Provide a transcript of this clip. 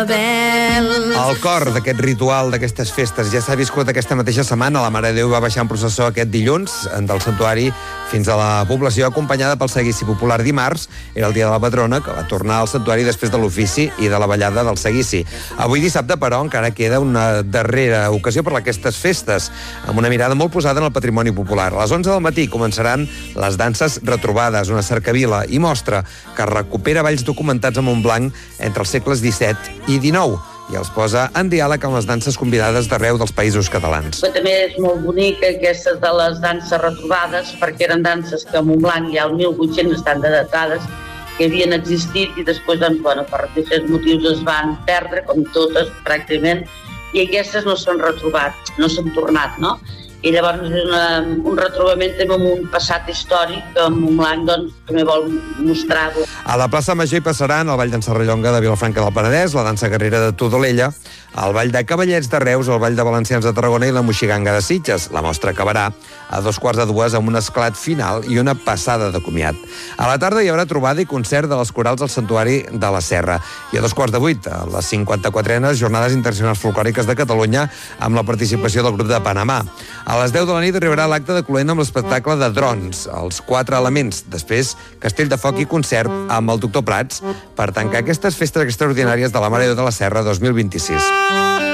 El cor d'aquest ritual, d'aquestes festes, ja s'ha viscut aquesta mateixa setmana. La Mare de Déu va baixar en processó aquest dilluns del santuari fins a la població, acompanyada pel seguici popular. Dimarts era el dia de la patrona, que va tornar al santuari després de l'ofici i de la ballada del seguici. Avui dissabte, però, encara queda una darrera ocasió per a aquestes festes, amb una mirada molt posada en el patrimoni popular. A les 11 del matí començaran les danses retrobades, una cercavila i mostra que recupera balls documentats a Montblanc entre els segles XVII i XIX i els posa en diàleg amb les danses convidades d'arreu dels països catalans. També és molt bonic aquestes de les danses retrobades, perquè eren danses que a Montblanc ja al 1800 estan datades, que havien existit i després, doncs, per diferents motius es van perdre, com totes pràcticament, i aquestes no s'han retrobat, no s'han tornat, no? I llavors és un retrobament també amb un passat històric que Montblanc doncs, també vol mostrar-ho. A la plaça Major hi passaran el Ball d'en Serrallonga de Vilafranca del Penedès, la dansa guerrera de Todolella, el Ball de Cavallets de Reus, el Ball de Valencians de Tarragona i la Moixiganga de Sitges. La mostra acabarà a 2:45 amb un esclat final i una passada de comiat. A la tarda hi haurà trobada i concert de les corals al Santuari de la Serra. I a 7:15, a les 54enes Jornades Internacionals Folclòriques de Catalunya amb la participació del grup de Panamà. A les 10 de la nit arribarà l'acte de Cluent amb l'espectacle de drons, els 4 elements. Després, castell de foc i concert amb el doctor Prats per tancar aquestes festes extraordinàries de la Mare de Déu de la Serra 2026.